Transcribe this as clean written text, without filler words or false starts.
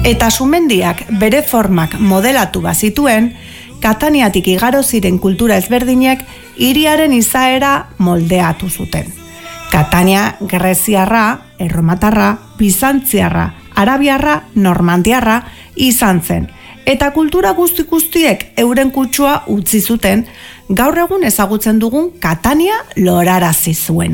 Eta sumendiak bere formak modelatu bazituen, Kataniatik igaro ziren kultura ezberdinek hiriaren izaera moldeatu zuten. Katania greziarra, erromatarra, bizantziarra, arabiarra, normandiarra izan zen. Eta kultura guztiek euren kutsua utzi zuten, gaur egun ezagutzen dugun Katania lorarazi zuena.